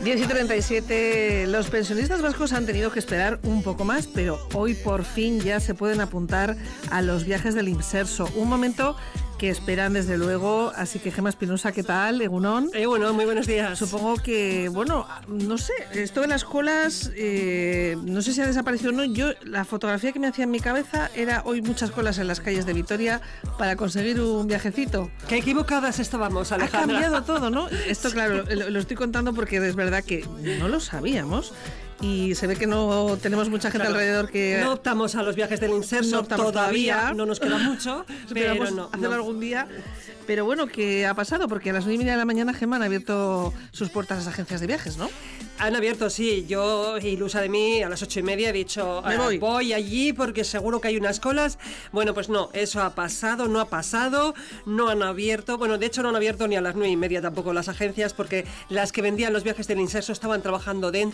10:37. Los pensionistas vascos han tenido que esperar un poco más, pero hoy por fin ya se pueden apuntar a los viajes del Imserso. Un momento que esperan desde luego. Así que Gemma Espinosa, ¿qué tal? Egunon. Egunon, muy buenos días. Supongo que, bueno, no sé, esto de las colas, no sé si ha desaparecido o no. Yo, la fotografía que me hacía en mi cabeza era hoy muchas colas en las calles de Vitoria para conseguir un viajecito. Qué equivocadas estábamos, Alejandra. Ha cambiado todo, ¿no? Esto, claro, lo estoy contando porque es verdad que no lo sabíamos. Y se ve que no tenemos mucha gente alrededor que... No optamos a los viajes del Imserso, todavía, no nos queda mucho, pero no. Hacerlo algún día. Pero bueno, ¿qué ha pasado? Porque a las 9:30 de la mañana, Gemma, han abierto sus puertas las agencias de viajes, ¿no? Han abierto, sí. Yo, ilusa de mí, a las 8:30 he dicho, voy allí porque seguro que hay unas colas. Bueno, pues no, eso ha pasado, no ha pasado, no han abierto. Bueno, de hecho no han abierto ni a las 9:30 tampoco las agencias, porque las que vendían los viajes del Imserso estaban trabajando dentro